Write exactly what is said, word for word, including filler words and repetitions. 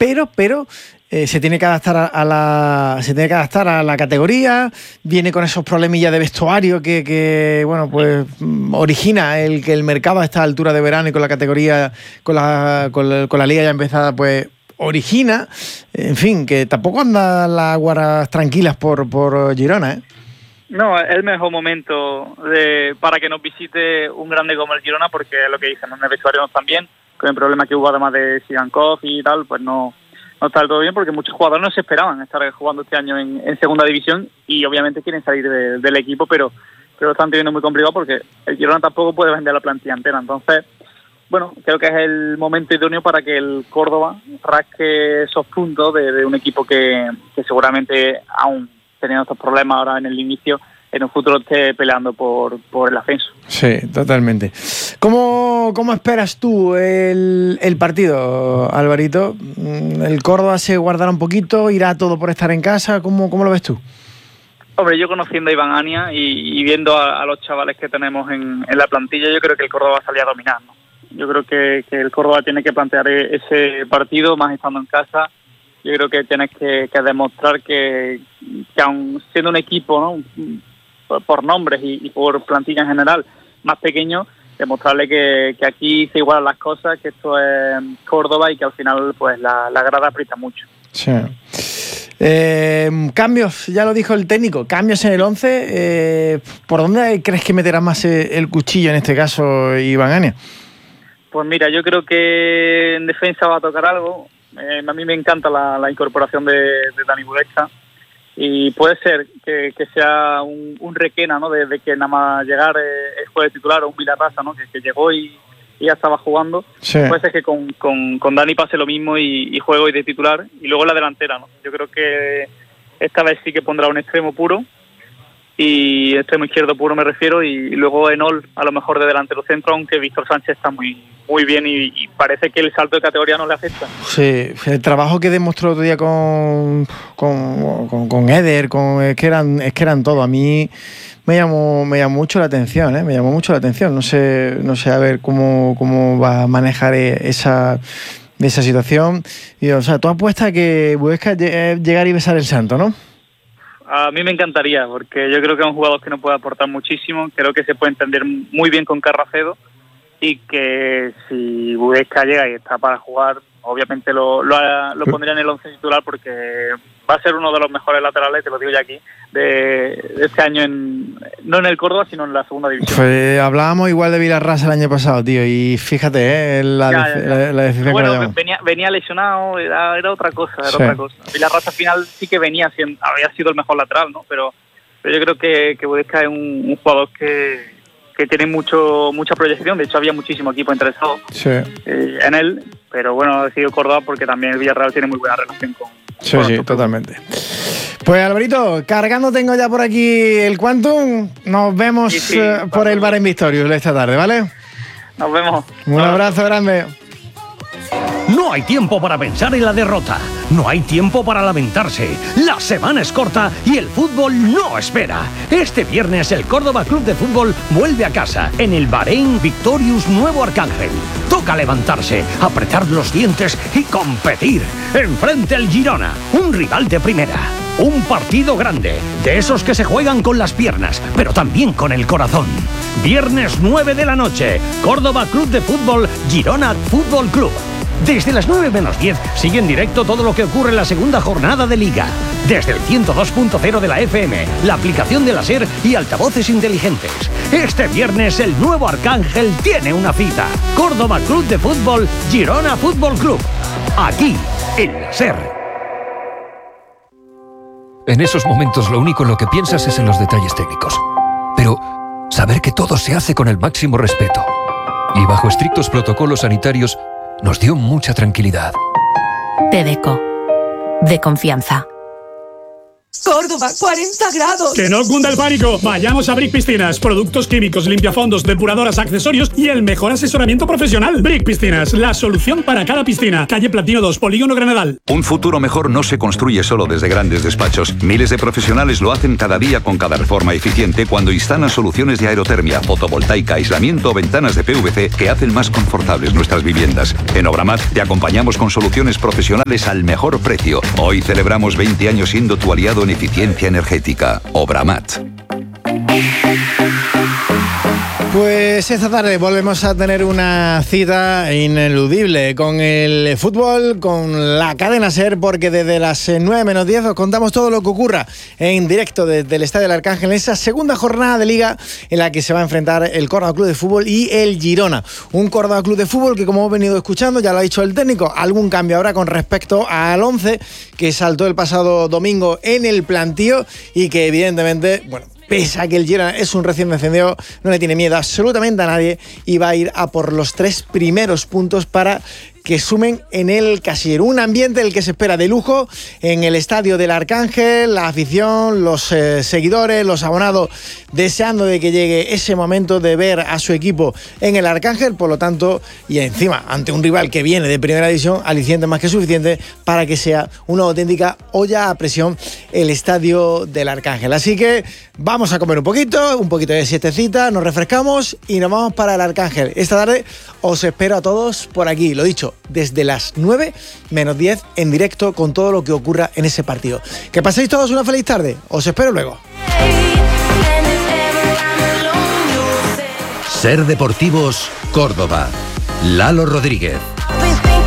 pero, pero eh, se tiene que adaptar a, a la, se tiene que adaptar a la categoría, viene con esos problemillas de vestuario que, que bueno, pues origina el que el mercado a esta altura de verano y con la categoría, con la, con la, con la liga ya empezada, pues origina, en fin, que tampoco andan las aguas tranquilas por, por Girona, ¿eh? No, es el mejor momento de, para que nos visite un grande como el Girona, porque es lo que dicen, ¿no? En el vestuario no están bien, con el problema que hubo además de Sigankov y tal, pues no, no está del todo bien, porque muchos jugadores no se esperaban estar jugando este año en, en segunda división y obviamente quieren salir de, del equipo, pero, pero lo están teniendo muy complicado porque el Girona tampoco puede vender la plantilla entera. Entonces, bueno, creo que es el momento idóneo para que el Córdoba rasque esos puntos de, de un equipo que, que seguramente aún teniendo estos problemas ahora en el inicio, en un futuro esté peleando por, por el ascenso. Sí, totalmente. ¿Cómo, cómo esperas tú el, el partido, Alvarito? ¿El Córdoba se guardará un poquito? ¿Irá todo por estar en casa? ¿Cómo, cómo lo ves tú? Hombre, yo conociendo a Iván Ania y, y viendo a, a los chavales que tenemos en, en la plantilla, yo creo que el Córdoba va a salir a dominar, ¿no? Yo creo que, que el Córdoba tiene que plantear ese partido, más estando en casa. Yo creo que tienes que, que demostrar que, que aun siendo un equipo, ¿no?, por, por nombres y, y por plantilla en general más pequeño, demostrarle que, que aquí se igualan las cosas, que esto es Córdoba y que al final pues la, la grada aprieta mucho. Sí. Eh, cambios, ya lo dijo el técnico, cambios en el once. Eh, ¿Por dónde crees que meterá más el cuchillo en este caso Iván Ania? Pues mira, yo creo que en defensa va a tocar algo. Eh, a mí me encanta la, la incorporación de, de Dani Budesca y puede ser que, que sea un, un Requena, ¿no? De, de que nada más llegar eh, el juez titular, o un Villarraza, ¿no? Que, que llegó y, y ya estaba jugando. Sí. Puede ser que con, con, con Dani pase lo mismo y, y juegue hoy de titular y luego la delantera, ¿no? Yo creo que esta vez sí que pondrá un extremo puro y extremo izquierdo puro me refiero, y luego Enol a lo mejor de delantero centro, aunque Víctor Sánchez está muy muy bien y, y parece que el salto de categoría no le afecta. Sí, el trabajo que demostró otro día con con, con, con Eder, con, es que eran es que eran todo. A mí me llamó me llamó mucho la atención, ¿eh? Me llamó mucho la atención. No sé no sé a ver cómo cómo va a manejar esa esa situación. Y, o sea, tú apuestas que buscas llegar y besar el santo, ¿no? A mí me encantaría, porque yo creo que es un jugador que nos puede aportar muchísimo. Creo que se puede entender muy bien con Carracedo y que si Budesca llega y está para jugar, obviamente lo, lo, lo pondría en el once titular, porque va a ser uno de los mejores laterales, te lo digo ya aquí, de, de este año, en, no en el Córdoba, sino en la segunda división. Pues hablábamos igual de Villarraza el año pasado, tío, y fíjate, ¿eh? la, ya, ya, ya. la, la decisión bueno, que venía, venía lesionado, era, era otra cosa, era sí. otra cosa. Villarraza al final sí que venía siendo, había sido el mejor lateral, ¿no? Pero, pero yo creo que, que Budesca es un, un jugador que que tiene mucho mucha proyección. De hecho había muchísimo equipo interesado sí. eh, en él, pero bueno, ha decidido Córdoba porque también el Villarreal tiene muy buena relación con sí, con sí, totalmente. Pues Alvarito, cargando tengo ya por aquí el Quantum, nos vemos sí, sí, eh, por el bar en Victorious esta tarde, ¿vale? Nos vemos. Un abrazo grande. No hay tiempo para pensar en la derrota. No hay tiempo para lamentarse. La semana es corta y el fútbol no espera. Este viernes el Córdoba Club de Fútbol vuelve a casa en el Bahrein Victorious Nuevo Arcángel. Toca levantarse, apretar los dientes y competir. Enfrente al Girona, un rival de primera. Un partido grande, de esos que se juegan con las piernas, pero también con el corazón. Viernes nueve de la noche, Córdoba Club de Fútbol, Girona Fútbol Club. Desde las nueve menos diez sigue en directo todo lo que ocurre en la segunda jornada de Liga. Desde el ciento dos punto cero de la F M, la aplicación de la SER y altavoces inteligentes. Este viernes el nuevo Arcángel tiene una cita. Córdoba Club de Fútbol, Girona Fútbol Club. Aquí, en la SER. En esos momentos lo único en lo que piensas es en los detalles técnicos. Pero saber que todo se hace con el máximo respeto y bajo estrictos protocolos sanitarios nos dio mucha tranquilidad. Tedeco, de confianza. Córdoba, cuarenta grados. Que no cunda el pánico. Vayamos a Brick Piscinas. Productos químicos, limpiafondos, depuradoras, accesorios y el mejor asesoramiento profesional. Brick Piscinas, la solución para cada piscina. Calle Platino dos, Polígono Granadal. Un futuro mejor no se construye solo desde grandes despachos. Miles de profesionales lo hacen cada día con cada reforma eficiente cuando instalan soluciones de aerotermia, fotovoltaica, aislamiento o ventanas de P V C que hacen más confortables nuestras viviendas. En Obramat te acompañamos con soluciones profesionales al mejor precio. Hoy celebramos veinte años siendo tu aliado en eficiencia energética. Obramat. Pues esta tarde volvemos a tener una cita ineludible con el fútbol, con la cadena SER, porque desde las nueve menos diez os contamos todo lo que ocurra en directo desde el Estadio del Arcángel en esa segunda jornada de Liga en la que se va a enfrentar el Córdoba Club de Fútbol y el Girona. Un Córdoba Club de Fútbol que, como hemos venido escuchando, ya lo ha dicho el técnico, algún cambio habrá con respecto al once que saltó el pasado domingo en el plantío y que evidentemente, bueno, pese a que el Girona es un recién descendido, no le tiene miedo absolutamente a nadie y va a ir a por los tres primeros puntos para que sumen en el casillero. Un ambiente el que se espera de lujo en el Estadio del Arcángel, la afición, los eh, seguidores, los abonados, deseando de que llegue ese momento de ver a su equipo en el Arcángel, por lo tanto, y encima, ante un rival que viene de primera división, aliciente más que suficiente para que sea una auténtica olla a presión el Estadio del Arcángel. Así que vamos a comer un poquito, un poquito de siestecita, nos refrescamos y nos vamos para el Arcángel. Esta tarde os espero a todos por aquí, lo dicho, desde las nueve menos diez en directo con todo lo que ocurra en ese partido. Que paséis todos una feliz tarde. Os espero luego. SER Deportivos, Córdoba. Lalo Rodríguez.